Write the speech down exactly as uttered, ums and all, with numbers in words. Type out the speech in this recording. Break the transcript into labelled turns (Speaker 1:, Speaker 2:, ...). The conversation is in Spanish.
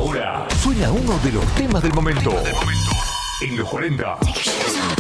Speaker 1: Ahora suena uno de los temas del momento. En los cuarenta.